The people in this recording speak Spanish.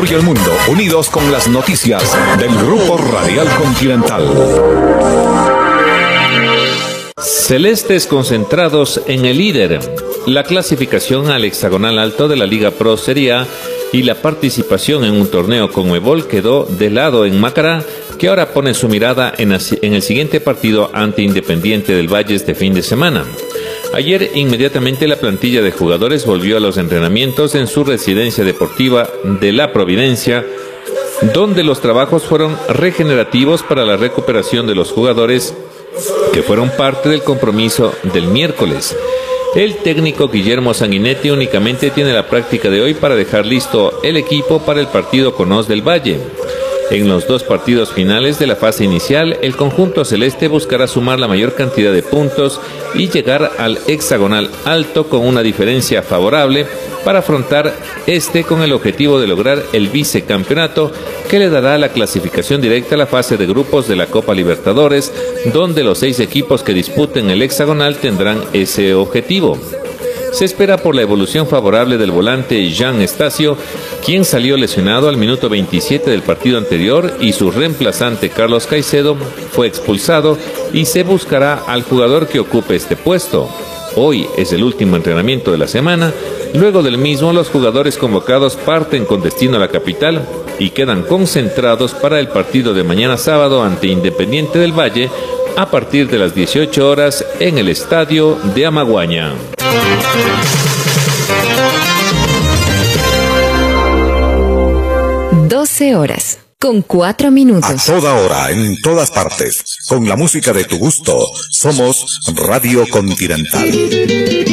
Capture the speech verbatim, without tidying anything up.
Ecuador y el mundo, unidos con las noticias del Grupo Radial Continental. Celestes concentrados en el líder. La clasificación al hexagonal alto de la Liga Pro Serie A y la participación en un torneo Conmebol quedó de lado en Macará, que ahora pone su mirada en el siguiente partido ante Independiente del Valle este fin de semana. Ayer inmediatamente la plantilla de jugadores volvió a los entrenamientos en su residencia deportiva de La Providencia, donde los trabajos fueron regenerativos para la recuperación de los jugadores que fueron parte del compromiso del miércoles. El técnico Guillermo Sanguinetti únicamente tiene la práctica de hoy para dejar listo el equipo para el partido con Os del Valle. En los dos partidos finales de la fase inicial, el conjunto celeste buscará sumar la mayor cantidad de puntos y llegar al hexagonal alto con una diferencia favorable para afrontar este con el objetivo de lograr el vicecampeonato que le dará la clasificación directa a la fase de grupos de la Copa Libertadores, donde los seis equipos que disputen el hexagonal tendrán ese objetivo. Se espera por la evolución favorable del volante Jean Estacio, quien salió lesionado al minuto veintisiete del partido anterior, y su reemplazante Carlos Caicedo fue expulsado, y se buscará al jugador que ocupe este puesto. Hoy es el último entrenamiento de la semana. Luego del mismo, los jugadores convocados parten con destino a la capital y quedan concentrados para el partido de mañana sábado ante Independiente del Valle a partir de las dieciocho horas en el estadio de Amaguaña. doce horas con cuatro minutos. A toda hora, en todas partes, con la música de tu gusto. Somos Radio Continental.